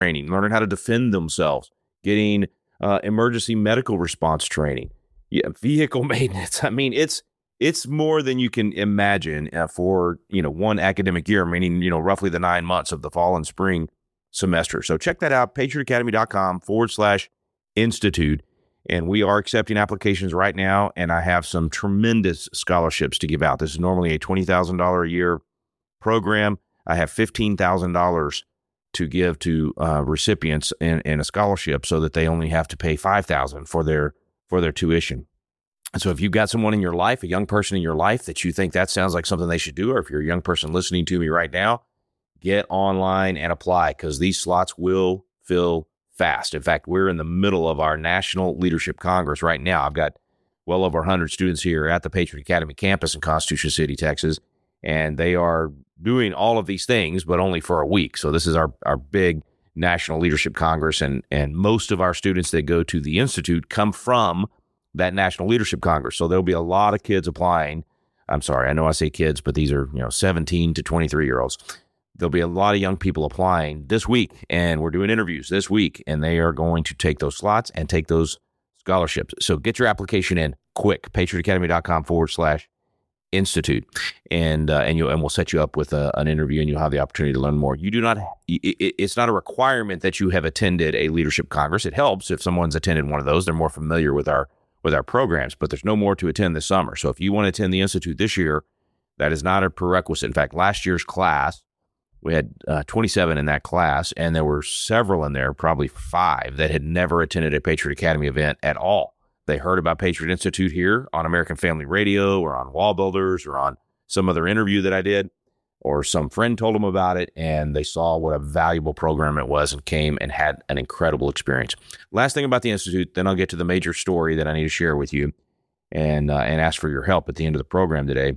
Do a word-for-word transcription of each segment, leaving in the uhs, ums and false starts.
training, learning how to defend themselves, getting uh, emergency medical response training, yeah, vehicle maintenance. I mean, it's it's more than you can imagine uh, for, you know, one academic year, meaning, you know, roughly the nine months of the fall and spring semester. So check that out, patriotacademy.com forward slash institute. And we are accepting applications right now. And I have some tremendous scholarships to give out. This is normally a twenty thousand dollars a year program. I have fifteen thousand dollars to give to uh, recipients in, in a scholarship so that they only have to pay five thousand dollars for their, for their tuition. And so if you've got someone in your life, a young person in your life that you think that sounds like something they should do, or if you're a young person listening to me right now, get online and apply, because these slots will fill fast. In fact, we're in the middle of our National Leadership Congress right now. I've got well over one hundred students here at the Patriot Academy campus in Constitution City, Texas, and they are doing all of these things, but only for a week. So this is our, our big National Leadership Congress, and, and most of our students that go to the Institute come from that National Leadership Congress. So there'll be a lot of kids applying. I'm sorry, I know I say kids, but these are, you know, seventeen to twenty-three year olds. There'll be a lot of young people applying this week, and we're doing interviews this week, and they are going to take those slots and take those scholarships. So get your application in quick, patriotacademy.com forward slash institute, and uh, and you and we'll set you up with a, an interview, and you'll have the opportunity to learn more. You do not, it, it's not a requirement that you have attended a leadership congress. It helps if someone's attended one of those; they're more familiar with our with our programs. But there's no more to attend this summer. So if you want to attend the Institute this year, that is not a prerequisite. In fact, last year's class, we had uh, twenty-seven in that class, and there were several in there, probably five, that had never attended a Patriot Academy event at all. They heard about Patriot Institute here on American Family Radio or on Wall Builders or on some other interview that I did, or some friend told them about it, and they saw what a valuable program it was and came and had an incredible experience. Last thing about the Institute, then I'll get to the major story that I need to share with you and uh, and ask for your help at the end of the program today,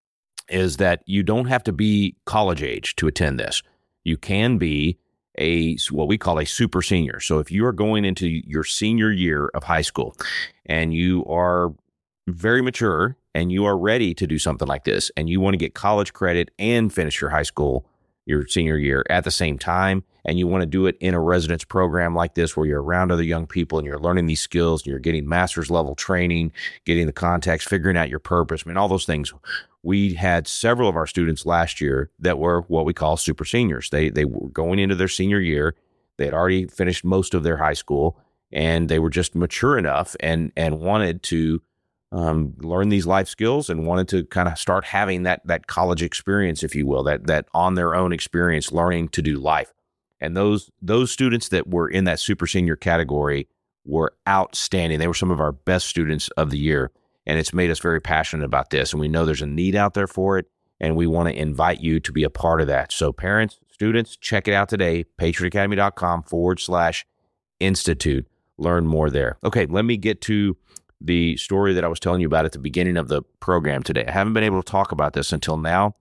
is that you don't have to be college age to attend this. You can be a what we call a super senior. So if you are going into your senior year of high school and you are very mature and you are ready to do something like this, and you want to get college credit and finish your high school, your senior year at the same time, and you want to do it in a residence program like this where you're around other young people and you're learning these skills and you're getting master's level training, getting the context, figuring out your purpose, I mean, all those things. We had several of our students last year that were what we call super seniors. They they were going into their senior year. They had already finished most of their high school, and they were just mature enough and and wanted to um, learn these life skills and wanted to kind of start having that that college experience, if you will, that that on their own experience, learning to do life. And those those students that were in that super senior category were outstanding. They were some of our best students of the year. And it's made us very passionate about this. And we know there's a need out there for it. And we want to invite you to be a part of that. So parents, students, check it out today. patriotacademy.com forward slash institute. Learn more there. Okay, let me get to the story that I was telling you about at the beginning of the program today. I haven't been able to talk about this until now.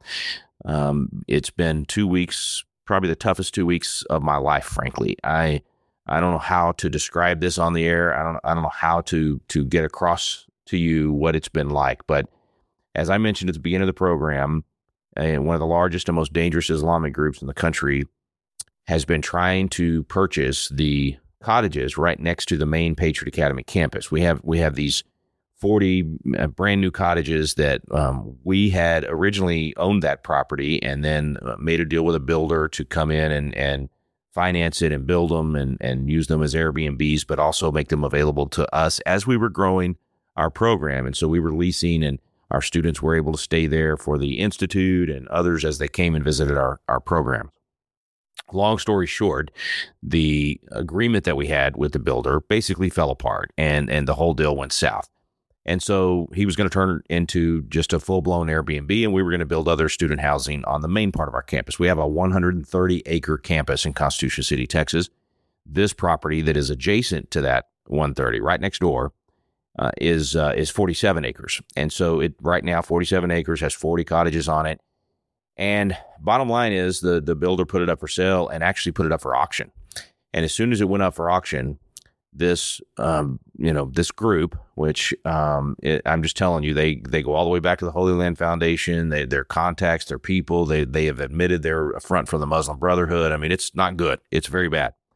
Um, it's been two weeks, probably the toughest two weeks of my life, frankly. I I don't know how to describe this on the air. I don't I don't know how to to get across to you what it's been like. But as I mentioned at the beginning of the program, uh, one of the largest and most dangerous Islamic groups in the country has been trying to purchase the cottages right next to the main Patriot Academy campus. We have we have these forty uh, brand new cottages that um, we had originally owned that property, and then uh, made a deal with a builder to come in and and finance it and build them and and use them as Airbnbs, but also make them available to us as we were growing our program. And so we were leasing, and our students were able to stay there for the Institute and others as they came and visited our, our program. Long story short, the agreement that we had with the builder basically fell apart, and, and the whole deal went south. And so he was going to turn it into just a full-blown Airbnb, and we were going to build other student housing on the main part of our campus. We have a one hundred thirty acre campus in Constitution City, Texas. This property that is adjacent to that one hundred thirty, right next door, Uh, is uh, is forty-seven acres. And so it right now, forty-seven acres, has forty cottages on it. And bottom line is the, the builder put it up for sale and actually put it up for auction. And as soon as it went up for auction, this, um, you know, this group, which um, it, I'm just telling you, they they go all the way back to the Holy Land Foundation, they, their contacts, their people, they, they have admitted their affront from the Muslim Brotherhood. I mean, it's not good. It's very bad.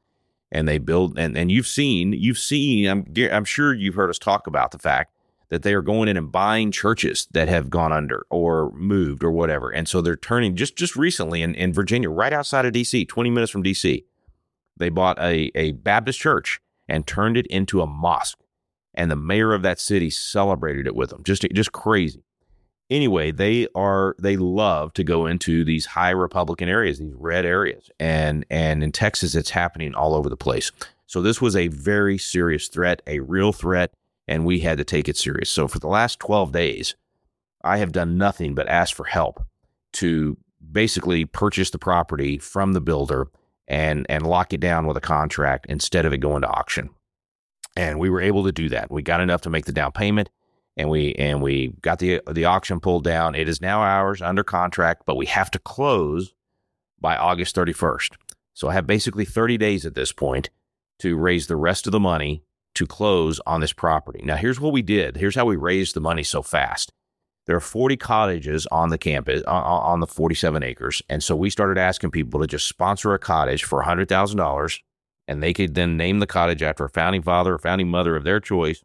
and they build, and, and you've seen, you've seen, I'm, I'm sure you've heard us talk about the fact that they are going in and buying churches that have gone under or moved or whatever. And so they're turning, just, just recently in, in Virginia, right outside of D C, twenty minutes from D C, they bought a, a Baptist church and turned it into a mosque. And the mayor of that city celebrated it with them. Just, just crazy. Anyway, they are, they love to go into these high Republican areas, these red areas. And, and in Texas, it's happening all over the place. So this was a very serious threat, a real threat, and we had to take it serious. So for the last twelve days, I have done nothing but ask for help to basically purchase the property from the builder and, and lock it down with a contract instead of it going to auction. And we were able to do that. We got enough to make the down payment, and we and we got the the auction pulled down. It is now ours under contract, but we have to close by August thirty-first. So I have basically thirty days at this point to raise the rest of the money to close on this property. Now, here's what we did. Here's how we raised the money so fast. There are forty cottages on the campus, on, on the forty-seven acres. And so we started asking people to just sponsor a cottage for one hundred thousand dollars, and they could then name the cottage after a founding father or founding mother of their choice.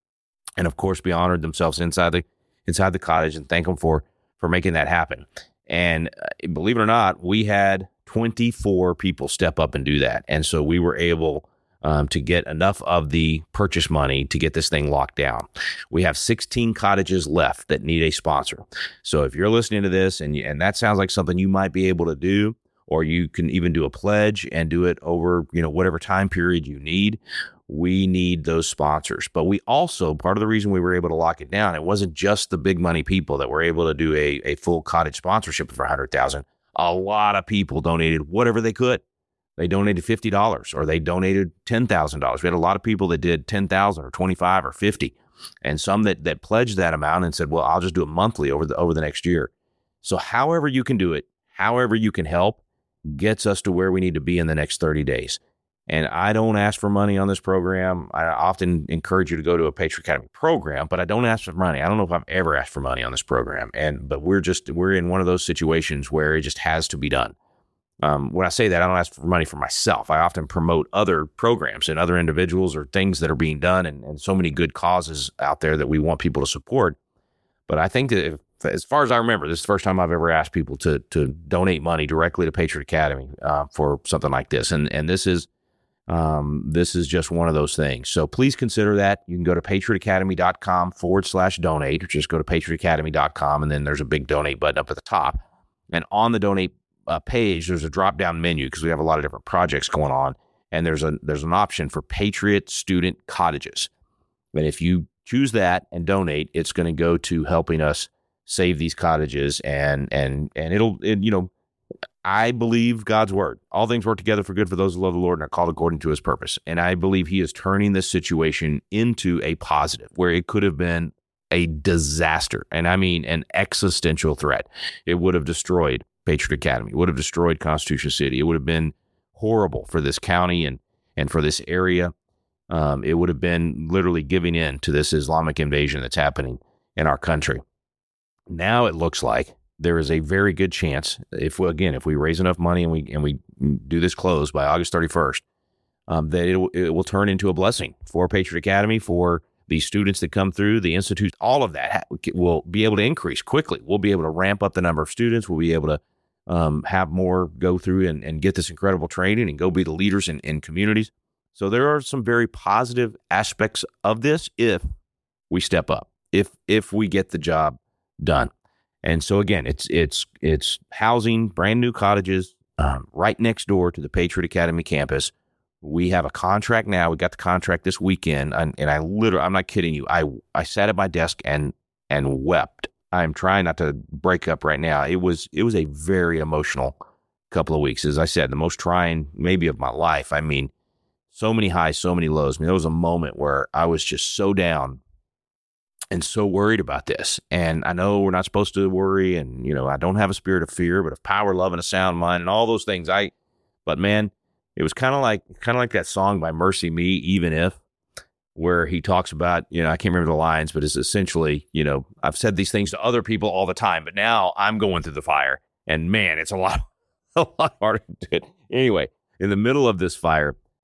And of course, be honored themselves inside the inside the cottage and thank them for, for making that happen. And uh, believe it or not, we had twenty-four people step up and do that. And so we were able Um, to get enough of the purchase money to get this thing locked down. We have sixteen cottages left that need a sponsor. So if you're listening to this and you, and that sounds like something you might be able to do, or you can even do a pledge and do it over, you know, whatever time period you need, we need those sponsors. But we also, part of the reason we were able to lock it down, it wasn't just the big money people that were able to do a, a full cottage sponsorship for one hundred thousand dollars. A lot of people donated whatever they could. They donated fifty dollars or they donated ten thousand dollars. We had a lot of people that did ten thousand dollars or twenty-five dollars or fifty dollars, and some that, that pledged that amount and said, well, I'll just do it monthly over the, over the next year. So however you can do it, however you can help, gets us to where we need to be in the next thirty days. And I don't ask for money on this program. I often encourage you to go to a Patriot Academy program, but I don't ask for money. I don't know if I've ever asked for money on this program. And, but we're just, we're in one of those situations where it just has to be done. Um, when I say that, I don't ask for money for myself. I often promote other programs and other individuals or things that are being done, and, and so many good causes out there that we want people to support. But I think that if, as far as I remember, this is the first time I've ever asked people to to donate money directly to Patriot Academy uh, for something like this. And and this is um, this is just one of those things. So please consider that. You can go to patriotacademy.com forward slash donate, or just go to patriotacademy dot com, and then there's a big donate button up at the top. And on the donate Uh, page, there's a drop down menu because we have a lot of different projects going on, and there's a there's an option for Patriot Student Cottages. And if you choose that and donate, it's going to go to helping us save these cottages, and and and it'll it, you know, I believe God's word. All things work together for good for those who love the Lord and are called according to His purpose. And I believe He is turning this situation into a positive where it could have been a disaster, and I mean an existential threat. It would have destroyed Patriot Academy. It would have destroyed Constitution City. It would have been horrible for this county and, and for this area. Um, it would have been literally giving in to this Islamic invasion that's happening in our country. Now it looks like there is a very good chance, if we, again, if we raise enough money and we and we do this close by August thirty-first, um, that it, it will turn into a blessing for Patriot Academy, for the students that come through, the institutes, all of that ha- will be able to increase quickly. We'll be able to ramp up the number of students. We'll be able to um, have more go through and, and get this incredible training and go be the leaders in, in communities. So there are some very positive aspects of this if we step up, if if we get the job done. And so again, it's it's it's housing, brand new cottages um, right next door to the Patriot Academy campus. We have a contract now. We got the contract this weekend, and, and I literally, I'm not kidding you. I I sat at my desk and and wept. I'm trying not to break up right now. It was it was a very emotional couple of weeks. As I said, the most trying maybe of my life. I mean, so many highs, so many lows. I mean, there was a moment where I was just so down and so worried about this. And I know we're not supposed to worry, and you know, I don't have a spirit of fear, but of power, love, and a sound mind, and all those things. I, but man, it was kind of like kind of like that song by Mercy Me, Even If, where he talks about, you know, I can't remember the lines, but it's essentially, you know, I've said these things to other people all the time, but now I'm going through the fire, and man, it's a lot, a lot harder to do it. Anyway, in the middle of this fire,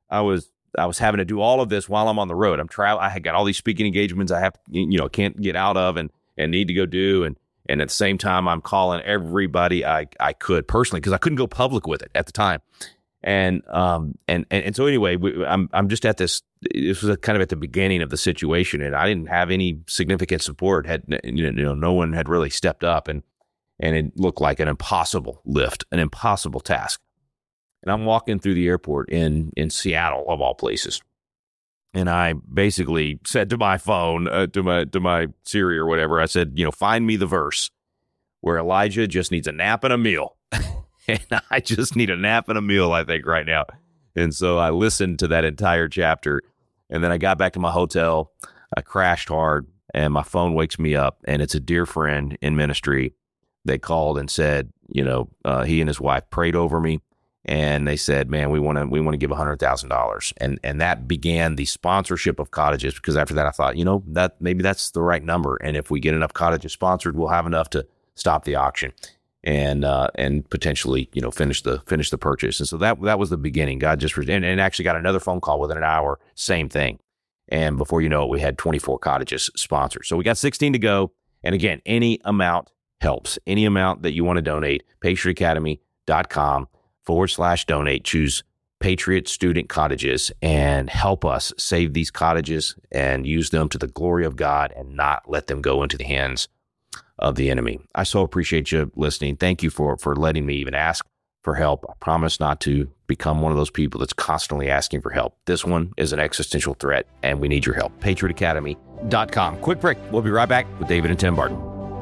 I was I was having to do all of this while I'm on the road. I'm travel. I had got all these speaking engagements I have, you know, can't get out of and and need to go do. And and at the same time, I'm calling everybody I I could personally because I couldn't go public with it at the time. And um and and, and so anyway, we, I'm I'm just at this. This was kind of at the beginning of the situation, and I didn't have any significant support. Had you know, no one had really stepped up, and and it looked like an impossible lift, an impossible task. And I'm walking through the airport in, in Seattle, of all places. And I basically said to my phone, uh, to my to my Siri or whatever, I said, you know, find me the verse where Elijah just needs a nap and a meal. And I just need a nap and a meal, I think, right now. And so I listened to that entire chapter. And then I got back to my hotel. I crashed hard, and my phone wakes me up. And it's a dear friend in ministry. They called and said, you know, uh, he and his wife prayed over me. And they said, man, we want to we want to give one hundred thousand dollars. And and that began the sponsorship of cottages, because after that, I thought, you know, that maybe that's the right number. And if we get enough cottages sponsored, we'll have enough to stop the auction and uh, and potentially, you know, finish the finish the purchase. And so that that was the beginning. God just and, and actually got another phone call within an hour. Same thing. And before you know it, we had twenty-four cottages sponsored. So we got sixteen to go. And again, any amount helps. Any amount that you want to donate, patriot academy dot com forward slash donate, choose Patriot Student Cottages, and help us save these cottages and use them to the glory of God and not let them go into the hands of the enemy. I so appreciate you listening. Thank you for, for letting me even ask for help. I promise not to become one of those people that's constantly asking for help. This one is an existential threat, and we need your help. patriot academy dot com. Quick break. We'll be right back with David and Tim Barton.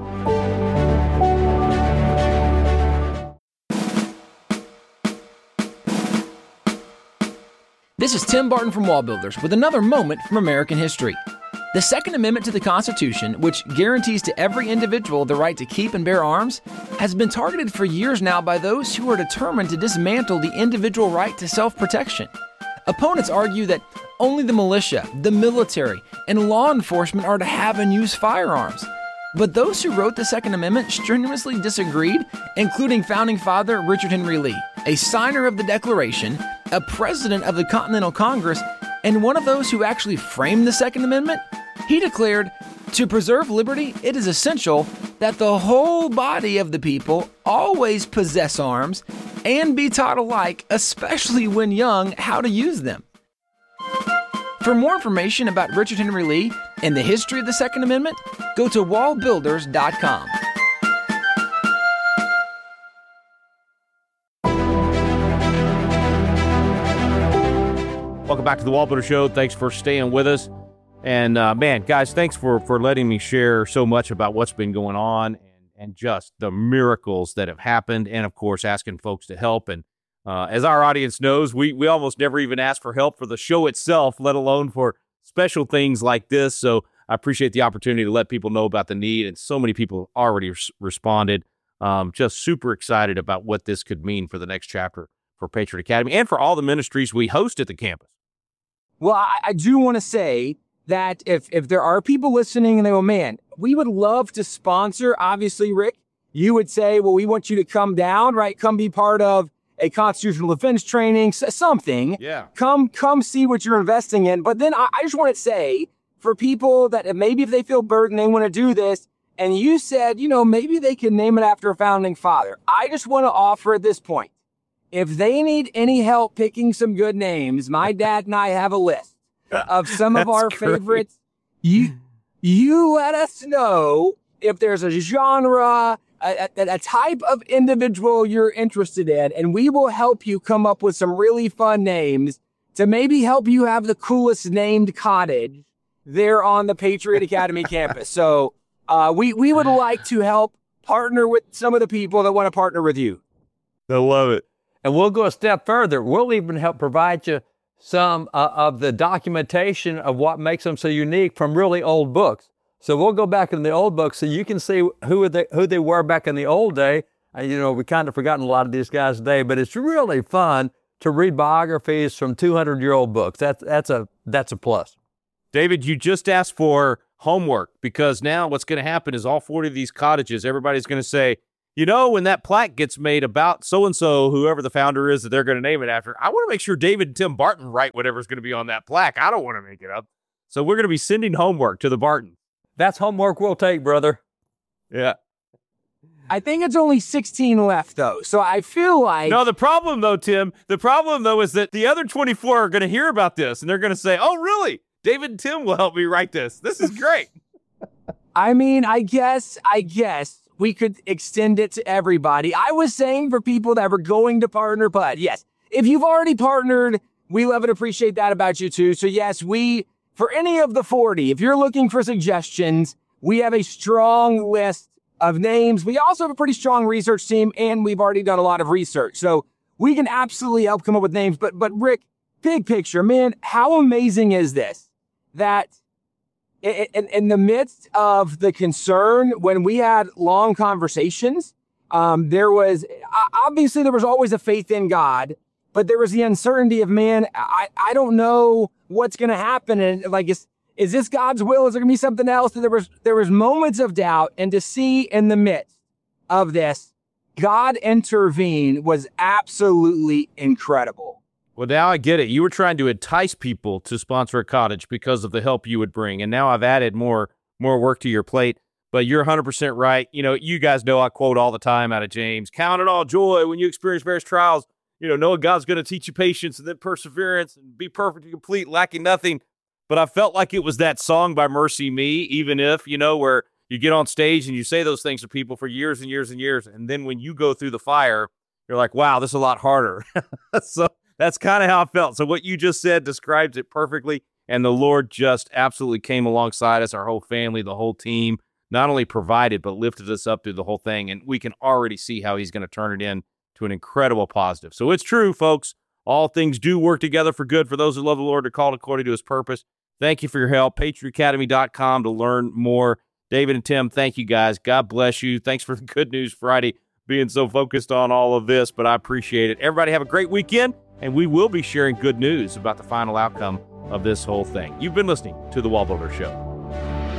This is Tim Barton from Wall Builders with another moment from American history. The Second Amendment to the Constitution, which guarantees to every individual the right to keep and bear arms, has been targeted for years now by those who are determined to dismantle the individual right to self-protection. Opponents argue that only the militia, the military, and law enforcement are to have and use firearms. But those who wrote the Second Amendment strenuously disagreed, including founding father Richard Henry Lee, a signer of the Declaration, a president of the Continental Congress, and one of those who actually framed the Second Amendment. He declared, to preserve liberty, it is essential that the whole body of the people always possess arms and be taught alike, especially when young, how to use them. For more information about Richard Henry Lee and the history of the Second Amendment, go to wall builders dot com. Welcome back to the Wall Builder Show. Thanks for staying with us. And uh, man, guys, thanks for, for letting me share so much about what's been going on and, and just the miracles that have happened. And of course, asking folks to help. And uh, as our audience knows, we, we almost never even ask for help for the show itself, let alone for special things like this. So I appreciate the opportunity to let people know about the need. And so many people already res- responded. Um, just super excited about what this could mean for the next chapter for Patriot Academy and for all the ministries we host at the campus. Well, I, I do want to say that if if there are people listening and they go, man, we would love to sponsor, obviously, Rick, you would say, well, we want you to come down, right? Come be part of a constitutional defense training, something. Yeah. Come, come see what you're investing in. But then I, I just want to say, for people that maybe if they feel burdened, they want to do this, and you said, you know, maybe they can name it after a founding father. I just want to offer at this point, if they need any help picking some good names, my dad and I have a list of some of our great. favorites. You, you let us know if there's a genre, a, a, a type of individual you're interested in, and we will help you come up with some really fun names to maybe help you have the coolest named cottage there on the Patriot Academy campus. So uh, we, we would like to help partner with some of the people that want to partner with you. I love it. And we'll go a step further. We'll even help provide you some uh, of the documentation of what makes them so unique from really old books. So we'll go back in the old books so you can see who they, who they were back in the old day. And, you know, we kind of forgotten a lot of these guys today, but it's really fun to read biographies from two hundred year old books. That's, that's a, that's a plus. David, you just asked for homework, because now what's going to happen is all forty of these cottages, everybody's going to say, you know, when that plaque gets made about so-and-so, whoever the founder is that they're going to name it after, I want to make sure David and Tim Barton write whatever's going to be on that plaque. I don't want to make it up. So we're going to be sending homework to the Bartons. That's homework we'll take, brother. Yeah. I think it's only sixteen left, though. So I feel like... No, the problem, though, Tim, the problem, though, is that the other twenty-four are going to hear about this, and they're going to say, oh, really? David and Tim will help me write this. This is great. I mean, I guess, I guess we could extend it to everybody. I was saying for people that were going to partner, but yes, if you've already partnered, we love and appreciate that about you, too. So, yes, we, for any of the forty, if you're looking for suggestions, we have a strong list of names. We also have a pretty strong research team, and we've already done a lot of research. So we can absolutely help come up with names. But, but Rick, big picture, man, how amazing is this? That in, in the midst of the concern, when we had long conversations, um, there was, obviously there was always a faith in God, but there was the uncertainty of, man, I, I don't know what's going to happen. And like, is, is this God's will? Is there going to be something else? And there was, there was moments of doubt, and to see in the midst of this, God intervene was absolutely incredible. Well, now I get it. You were trying to entice people to sponsor a cottage because of the help you would bring, and now I've added more more work to your plate. But you're one hundred percent right. You know, you guys know I quote all the time out of James, count it all joy when you experience various trials. You know, knowing God's going to teach you patience and then perseverance and be perfect and complete, lacking nothing. But I felt like it was that song by Mercy Me, even if, you know, where you get on stage and you say those things to people for years and years and years. And then when you go through the fire, you're like, wow, this is a lot harder. So that's kind of how I felt. So what you just said describes it perfectly. And the Lord just absolutely came alongside us, our whole family, the whole team, not only provided, but lifted us up through the whole thing. And we can already see how he's going to turn it in to an incredible positive. So it's true, folks. All things do work together for good for those who love the Lord, are called according to his purpose. Thank you for your help. patriot academy dot com to learn more. David and Tim, thank you guys. God bless you. Thanks for the Good News Friday, being so focused on all of this, but I appreciate it. Everybody have a great weekend, and we will be sharing good news about the final outcome of this whole thing. You've been listening to The Wall Builder Show.